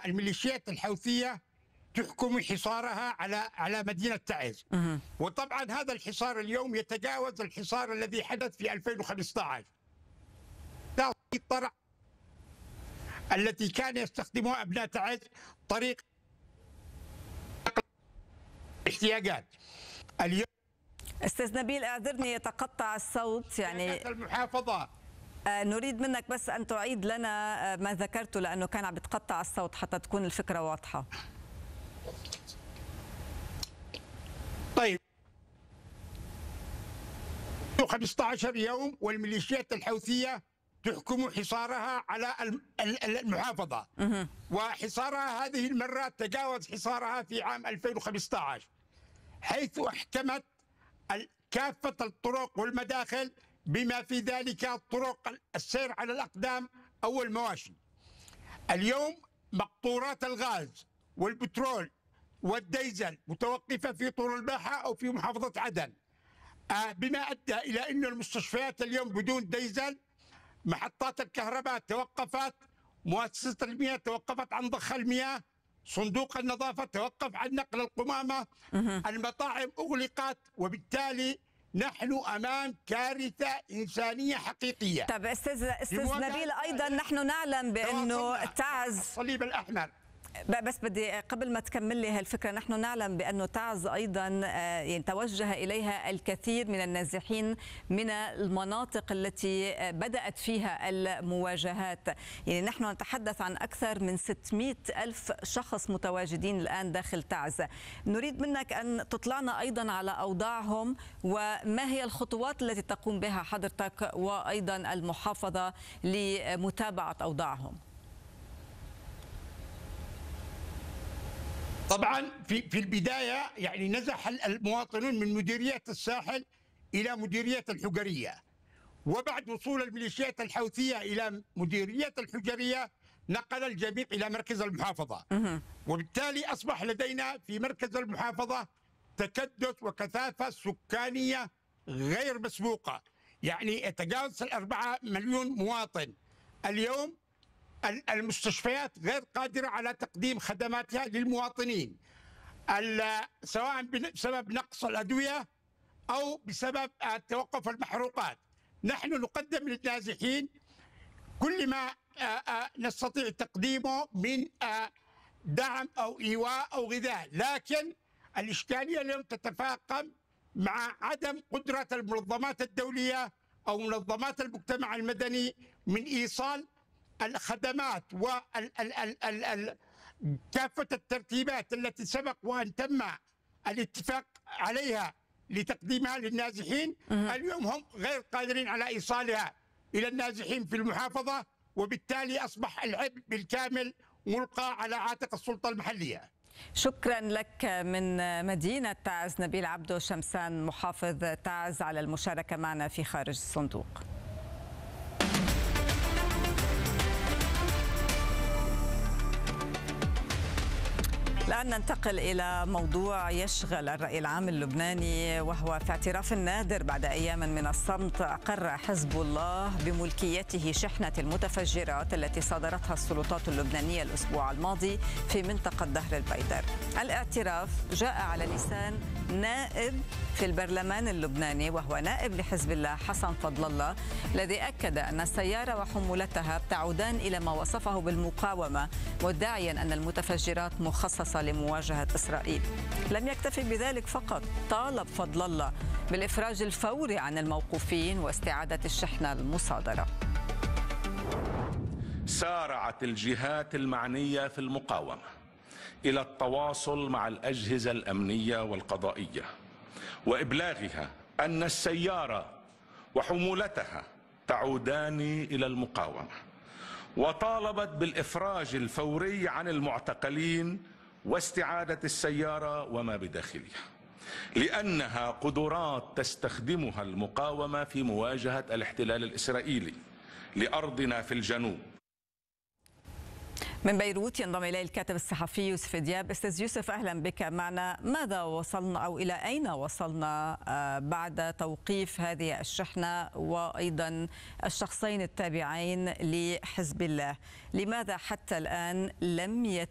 والميليشيات الحوثية تحكم حصارها على مدينة تعز. وطبعا هذا الحصار اليوم يتجاوز الحصار الذي حدث في 2015. الطرح التي كان يستخدمها أبناء تعز طريق احتياجات. اليوم أستاذ نبيل اعذرني يتقطع الصوت، يعني المحافظة نريد منك بس أن تعيد لنا ما ذكرته لأنه كان عم يتقطع الصوت حتى تكون الفكرة واضحة. طيب 15 يوم والميليشيات الحوثية تحكم حصارها على المحافظة، وحصارها هذه المرة تجاوز حصارها في عام 2015، حيث أحكمت كافة الطرق والمداخل بما في ذلك طرق السير على الأقدام أو المواشي. اليوم مقطورات الغاز والبترول والديزل متوقفة في طور الباحة أو في محافظة عدن، بما أدى إلى أن المستشفيات اليوم بدون ديزل، محطات الكهرباء توقفت، مؤسسة المياه توقفت عن ضخ المياه، صندوق النظافة توقف عن نقل القمامة، المطاعم أغلقت، وبالتالي نحن أمام كارثة إنسانية حقيقية. طب أستاذ نبيل، أيضا نحن نعلم بأنه تعز الصليب الأحمر. بس بدي قبل ما تكمل لي هالفكرة، نحن نعلم بأنه تعز أيضا يعني توجه إليها الكثير من النازحين من المناطق التي بدأت فيها المواجهات. يعني نحن نتحدث عن أكثر من 600 ألف شخص متواجدين الآن داخل تعز. نريد منك أن تطلعنا أيضا على أوضاعهم وما هي الخطوات التي تقوم بها حضرتك وأيضا المحافظة لمتابعة أوضاعهم. طبعا في البداية يعني نزح المواطنون من مديرية الساحل إلى مديرية الحجرية، وبعد وصول الميليشيات الحوثية إلى مديرية الحجرية نقل الجميع إلى مركز المحافظة، وبالتالي أصبح لدينا في مركز المحافظة تكدس وكثافة سكانية غير مسبوقة، يعني يتجاوز 4 مليون مواطن. اليوم المستشفيات غير قادرة على تقديم خدماتها للمواطنين، سواء بسبب نقص الأدوية أو بسبب توقف المحروقات. نحن نقدم للنازحين كل ما نستطيع تقديمه من دعم أو إيواء أو غذاء، لكن الإشكالية اليوم تتفاقم مع عدم قدرة المنظمات الدولية أو منظمات المجتمع المدني من إيصال الخدمات وكافة الترتيبات التي سبق وأن تم الاتفاق عليها لتقديمها للنازحين. اليوم هم غير قادرين على إيصالها إلى النازحين في المحافظة، وبالتالي أصبح العبء بالكامل ملقى على عاتق السلطة المحلية. شكرا لك من مدينة تعز نبيل عبدو شمسان محافظ تعز على المشاركة معنا في خارج الصندوق. الآن ننتقل إلى موضوع يشغل الرأي العام اللبناني، وهو في اعتراف نادر بعد أيام من الصمت أقر حزب الله بملكيته شحنة المتفجرات التي صادرتها السلطات اللبنانية الأسبوع الماضي في منطقة دهر البيدر. الاعتراف جاء على لسان نائب في البرلمان اللبناني وهو نائب لحزب الله حسن فضل الله، الذي أكد أن السيارة وحمولتها تعودان إلى ما وصفه بالمقاومة، مدعيا أن المتفجرات مخصصة لمواجهة إسرائيل. لم يكتفي بذلك فقط، طالب فضل الله بالإفراج الفوري عن الموقوفين واستعادة الشحنة المصادرة. سارعت الجهات المعنية في المقاومة إلى التواصل مع الأجهزة الأمنية والقضائية وإبلاغها أن السيارة وحمولتها تعودان إلى المقاومة، وطالبت بالإفراج الفوري عن المعتقلين واستعادة السيارة وما بداخلها، لأنها قدرات تستخدمها المقاومة في مواجهة الاحتلال الإسرائيلي لأرضنا في الجنوب. من بيروت ينضم إليه الكاتب الصحفي يوسف دياب. أستاذ يوسف أهلا بك معنا. ماذا وصلنا أو إلى أين وصلنا بعد توقيف هذه الشحنة وأيضا الشخصين التابعين لحزب الله؟ لماذا حتى الآن لم